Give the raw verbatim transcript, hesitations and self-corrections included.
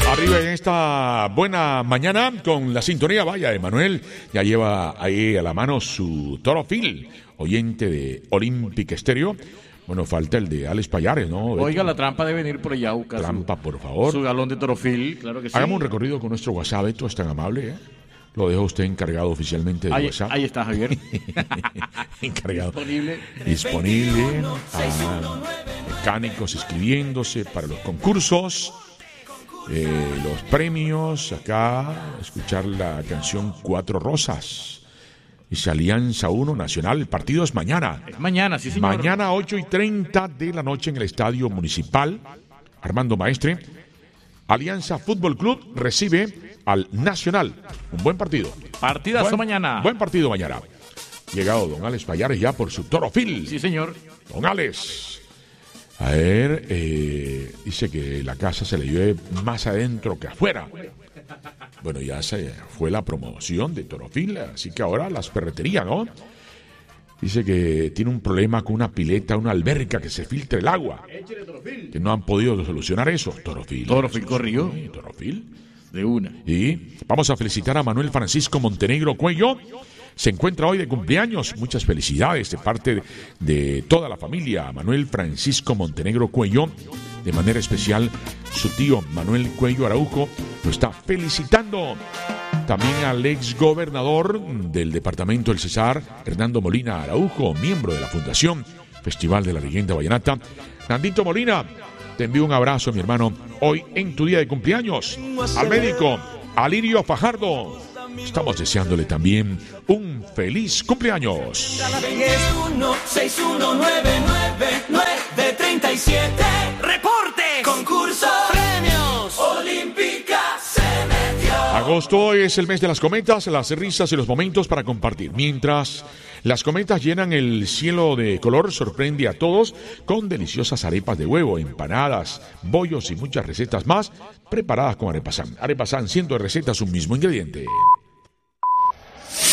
Arriba en esta buena mañana con la sintonía, vaya, Emanuel ya lleva ahí a la mano su Toro Phil, oyente de Olympic Stereo. Bueno, falta el de Alex Payares, ¿no? Oiga, la trampa de venir por allá a buscar Trampa, su, por favor. su galón de Toro Phil, claro que sí. Hagamos un recorrido con nuestro WhatsApp, esto es tan amable, ¿eh? Lo dejo usted encargado oficialmente de ahí, WhatsApp. Ahí está, Javier. Encargado. Disponible. Disponible. A mecánicos escribiéndose para los concursos. Eh, los premios, acá, escuchar la canción Cuatro Rosas. Dice Alianza uno Nacional, el partido es mañana. Es mañana, sí señor. Mañana ocho y treinta de la noche en el Estadio Municipal Armando Maestre. Alianza Fútbol Club recibe al Nacional. Un buen partido. Partidazo buen, mañana. Buen partido mañana. Llegado don Alex Payares ya por su Toro Phil. Sí señor. Don Alex. A ver, eh, dice que la casa se le llueve más adentro que afuera. Bueno, ya se fue la promoción de Toro Phil, así que ahora las ferreterías, ¿no? Dice que tiene un problema con una pileta, una alberca que se filtre el agua. Que no han podido solucionar eso. Toro Phil. Toro Phil corrió. Sí, Toro Phil. De una. Y vamos a felicitar a Manuel Francisco Montenegro Cuello. Se encuentra hoy de cumpleaños. Muchas felicidades de parte de, de toda la familia. Manuel Francisco Montenegro Cuello. De manera especial, su tío Manuel Cuello Araujo lo está felicitando. También al ex gobernador del departamento del Cesar, Hernando Molina Araujo, miembro de la Fundación Festival de la Leyenda Vallenata. Nandito Molina, te envío un abrazo, mi hermano, hoy en tu día de cumpleaños. Al médico Alirio Fajardo, estamos deseándole también un feliz cumpleaños. uno seis uno nueve nueve nueve tres siete. Reporte. Concurso. Premios. Olímpica se metió. Agosto es el mes de las cometas, las risas y los momentos para compartir. Mientras las cometas llenan el cielo de color, sorprende a todos con deliciosas arepas de huevo, empanadas, bollos y muchas recetas más preparadas con Arepazán. Arepazán, ciento de recetas, un mismo ingrediente.